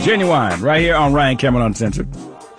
Genuine, right here on Ryan Cameron Uncensored.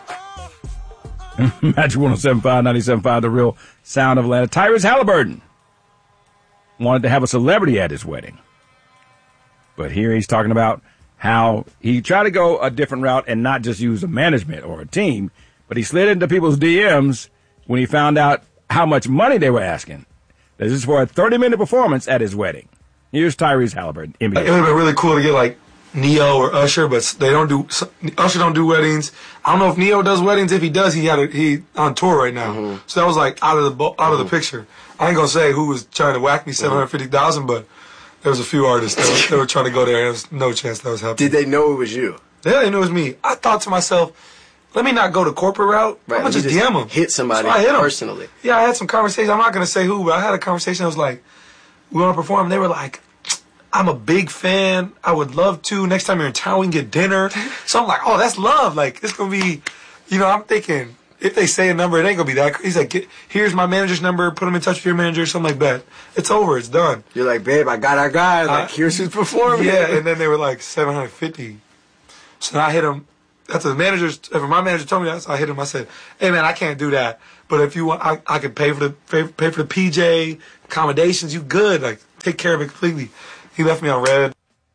Magic 107.5, 97.5, the real sound of Atlanta. Tyrese Halliburton wanted to have a celebrity at his wedding. But here he's talking about how he tried to go a different route and not just use a management or a team, but he slid into people's DMs when he found out how much money they were asking. This is for a 30-minute performance at his wedding. Here's Tyrese Halliburton. It would have been really cool to get like Neo or Usher, but they don't do. Usher don't do weddings. I don't know if Neo does weddings. If he does, he on tour right now. So that was like out of the picture. I ain't gonna say who was trying to whack me $750,000, but there was a few artists that were trying to go there. And there was no chance that was happening. Did they know it was you? Yeah, they knew it was me. I thought to myself, let me not go the corporate route. Right, I'm gonna just DM them. Hit somebody personally. Yeah, I had some conversations. I'm not gonna say who, but I had a conversation that was like, we want to perform. And they were like, I'm a big fan. I would love to. Next time you're in town, we can get dinner. So I'm like, oh, that's love. Like, it's going to be, I'm thinking, if they say a number, it ain't going to be that. He's like, here's my manager's number. Put him in touch with your manager, something like that. It's over. It's done. You're like, babe, I got our guy. Like, here's who's performing. Yeah, and then they were like, $750. So I hit him. After my manager told me that, so I hit him. I said, hey, man, I can't do that. But if you want, I could pay for the PJ, accommodations. You good. Like, take care of it completely. He left me on red.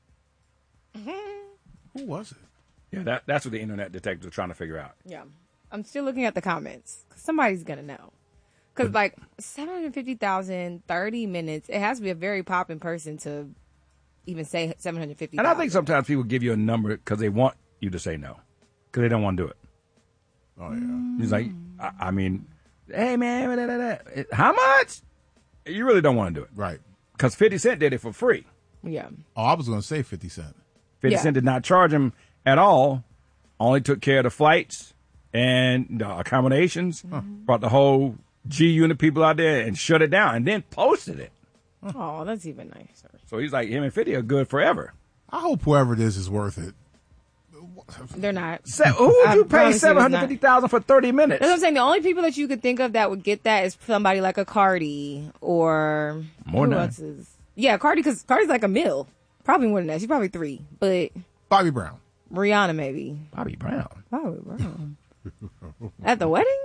Who was it? Yeah, that's what the internet detectives are trying to figure out. Yeah. I'm still looking at the comments. Somebody's going to know. Because, like, 750,000, 30 minutes, it has to be a very popping person to even say 750,000. And I think sometimes people give you a number because they want you to say no. Because they don't want to do it. Oh, yeah. He's like, I mean, hey, man, how much? You really don't want to do it. Right. Because 50 Cent did it for free. Yeah. Oh, I was going to say 50 Cent. 50 Cent did not charge him at all. Only took care of the flights and the accommodations. Brought the whole G Unit people out there and shut it down and then posted it. Oh, that's even nicer. So he's like, him and 50 are good forever. I hope whoever it is worth it. They're not. Who would you pay $750,000 for 30 minutes? That's what I'm saying. The only people that you could think of that would get that is somebody like a Cardi or more than else is. Yeah, Cardi, because Cardi's like a mil. Probably more than that. She's probably 3. But Bobby Brown. Rihanna, maybe. Bobby Brown. At the wedding?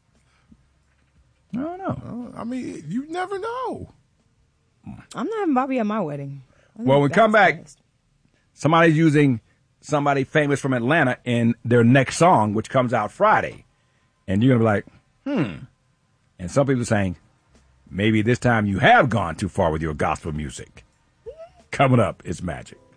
I don't know. I mean, you never know. I'm not having Bobby at my wedding. Well, when we come back, somebody's using somebody famous from Atlanta in their next song, which comes out Friday. And you're going to be like, And some people are saying, maybe this time you have gone too far with your gospel music. Coming up, it's Magic.